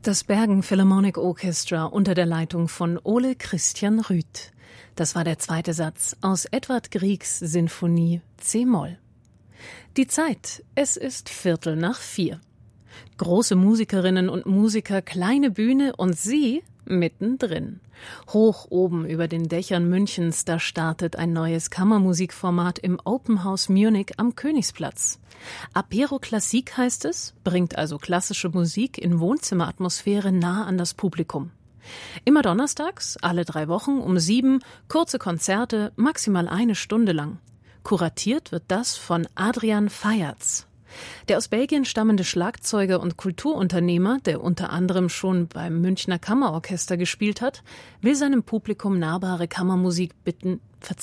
Das Bergen Philharmonic Orchestra unter der Leitung von Ole Christian Rüth. Das war der zweite Satz aus Edvard Griegs Sinfonie C-Moll. Die Zeit, es ist 3:45. Große Musikerinnen und Musiker, kleine Bühne und Sie mittendrin. Hoch oben über den Dächern Münchens, da startet ein neues Kammermusikformat im Open House Munich am Königsplatz. Apéro Classique heißt es, bringt also klassische Musik in Wohnzimmeratmosphäre nah an das Publikum. Immer donnerstags, alle 3 Wochen um 7, kurze Konzerte, maximal 1 Stunde lang. Kuratiert wird das von Adrian Fayards. Der aus Belgien stammende Schlagzeuger und Kulturunternehmer, der unter anderem schon beim Münchner Kammerorchester gespielt hat, will seinem Publikum nahbare Kammermusik bieten,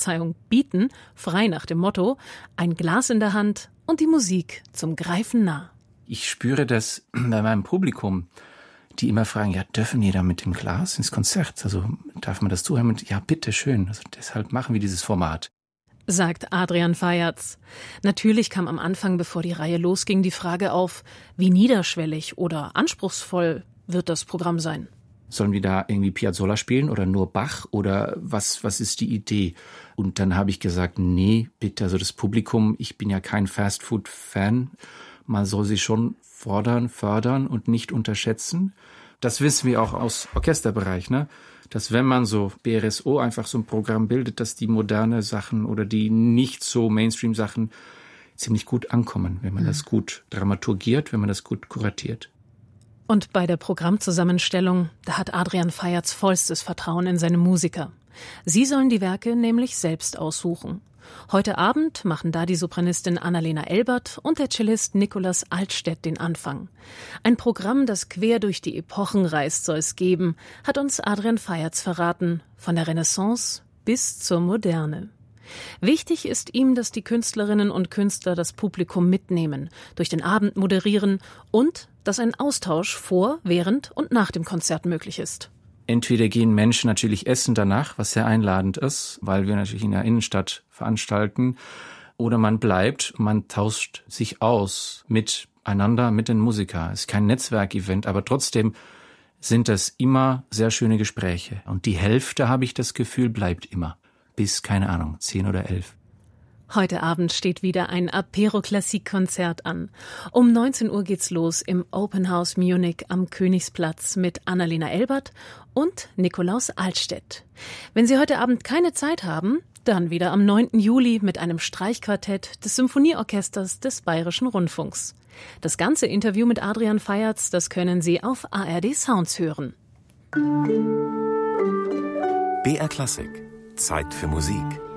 frei nach dem Motto: ein Glas in der Hand und die Musik zum Greifen nah. Ich spüre das bei meinem Publikum, die immer fragen, ja, dürfen wir da mit dem Glas ins Konzert? Also darf man das zuhören? Und ja, bitte schön. Also deshalb machen wir dieses Format. Sagt Adrian Fayards. Natürlich kam am Anfang, bevor die Reihe losging, die Frage auf, wie niederschwellig oder anspruchsvoll wird das Programm sein? Sollen wir da irgendwie Piazzolla spielen oder nur Bach oder was ist die Idee? Und dann habe ich gesagt, nee, bitte, also das Publikum, ich bin ja kein Fastfood-Fan, man soll sie schon fordern, fördern und nicht unterschätzen. Das wissen wir auch aus Orchesterbereich, ne? Dass wenn man so BRSO einfach so ein Programm bildet, dass die moderne Sachen oder die nicht so Mainstream-Sachen ziemlich gut ankommen, wenn man das gut dramaturgiert, wenn man das gut kuratiert. Und bei der Programmzusammenstellung, da hat Adrian Fayards vollstes Vertrauen in seine Musiker. Sie sollen die Werke nämlich selbst aussuchen. Heute Abend machen da die Sopranistin Annalena Elbert und der Cellist Nikolaus Altstedt den Anfang. Ein Programm, das quer durch die Epochen reist, soll es geben, hat uns Adrian Fayards verraten, von der Renaissance bis zur Moderne. Wichtig ist ihm, dass die Künstlerinnen und Künstler das Publikum mitnehmen, durch den Abend moderieren und dass ein Austausch vor, während und nach dem Konzert möglich ist. Entweder gehen Menschen natürlich essen danach, was sehr einladend ist, weil wir natürlich in der Innenstadt veranstalten, oder man bleibt, man tauscht sich aus miteinander, mit den Musikern. Es ist kein Netzwerkevent, aber trotzdem sind das immer sehr schöne Gespräche. Und die Hälfte, habe ich das Gefühl, bleibt immer. Bis, keine Ahnung, 10 oder 11. Heute Abend steht wieder ein Apéro Classique Konzert an. Um 19 Uhr geht's los im Open House Munich am Königsplatz mit Annalena Elbert und Nikolaus Altstedt. Wenn Sie heute Abend keine Zeit haben, dann wieder am 9. Juli mit einem Streichquartett des Symphonieorchesters des Bayerischen Rundfunks. Das ganze Interview mit Adrian Fayards, das können Sie auf ARD Sounds hören. BR Klassik. Zeit für Musik.